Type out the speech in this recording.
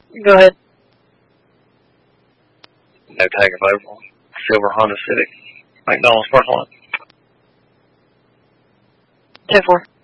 Go ahead. No tag available. Silver Honda Civic. McDonald's parking lot. 10-4.